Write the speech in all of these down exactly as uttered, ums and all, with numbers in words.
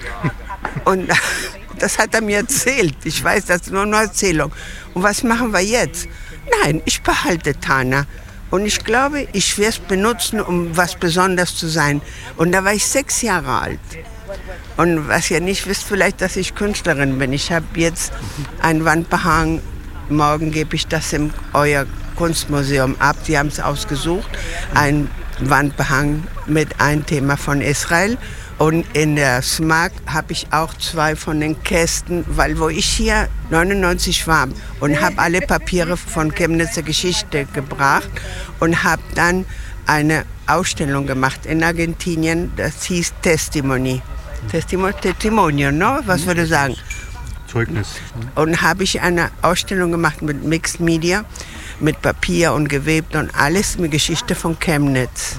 Und das hat er mir erzählt. Ich weiß, das ist nur eine Erzählung. Und was machen wir jetzt? Nein, ich behalte Tana. Und ich glaube, ich werde es benutzen, um was Besonderes zu sein. Und da war ich sechs Jahre alt. Und was ihr nicht wisst, vielleicht, dass ich Künstlerin bin. Ich habe jetzt ein Wandbehang. Morgen gebe ich das in euer Kunstmuseum ab. Sie haben es ausgesucht. Ein Wandbehang mit einem Thema von Israel. Und in der Smag habe ich auch zwei von den Kästen, weil wo ich hier neunundneunzig war und habe alle Papiere von Chemnitzer Geschichte gebracht und habe dann eine Ausstellung gemacht in Argentinien, das hieß Testimony. Testimony, Testimonio, no? Was würde ich sagen? Zeugnis. Und habe ich eine Ausstellung gemacht mit Mixed Media, mit Papier und gewebt und alles mit Geschichte von Chemnitz.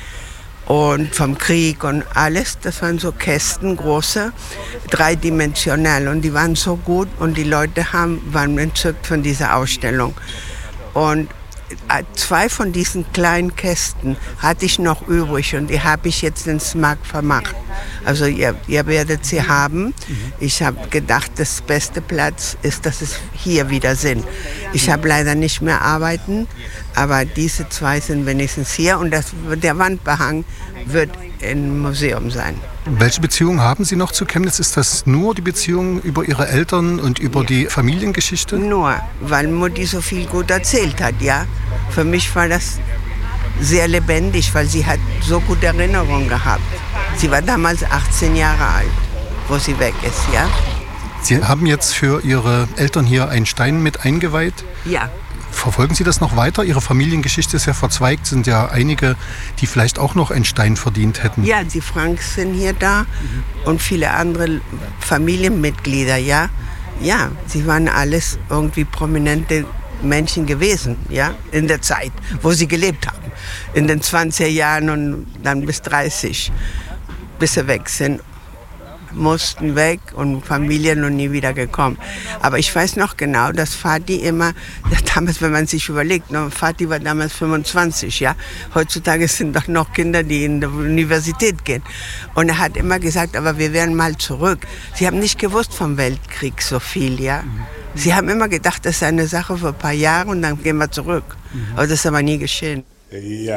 Und vom Krieg und alles, das waren so Kästen, große, dreidimensional. Und die waren so gut und die Leute haben, waren entzückt von dieser Ausstellung. Und zwei von diesen kleinen Kästen hatte ich noch übrig und die habe ich jetzt ins Markt vermacht. Also ihr, ihr werdet sie haben. Ich habe gedacht, das beste Platz ist, dass es hier wieder sind. Ich habe leider nicht mehr arbeiten, aber diese zwei sind wenigstens hier und das, der Wandbehang wird im Museum sein. Welche Beziehung haben Sie noch zu Chemnitz? Ist das nur die Beziehung über Ihre Eltern und über ja. die Familiengeschichte? Nur, weil Mutti so viel gut erzählt hat, ja. Für mich war das sehr lebendig, weil sie hat so gute Erinnerungen gehabt. Sie war damals achtzehn Jahre alt, wo sie weg ist, ja. Sie haben jetzt für Ihre Eltern hier einen Stein mit eingeweiht? Ja. Verfolgen Sie das noch weiter? Ihre Familiengeschichte ist ja verzweigt, sind ja einige, die vielleicht auch noch einen Stein verdient hätten. Ja, die Franks sind hier da mhm. und viele andere Familienmitglieder, ja. Ja, sie waren alles irgendwie prominente Menschen gewesen, ja, in der Zeit, wo sie gelebt haben. In den zwanziger Jahren und dann bis dreißig, bis sie weg sind. Mussten weg und Familien noch nie wieder gekommen. Aber ich weiß noch genau, dass Vati immer, damals, wenn man sich überlegt, ne, Vati war damals fünfundzwanzig, ja. Heutzutage sind doch noch Kinder, die in die Universität gehen. Und er hat immer gesagt, aber wir werden mal zurück. Sie haben nicht gewusst vom Weltkrieg so viel, ja. Sie haben immer gedacht, das ist eine Sache für ein paar Jahre und dann gehen wir zurück. Aber das ist aber nie geschehen. Ja.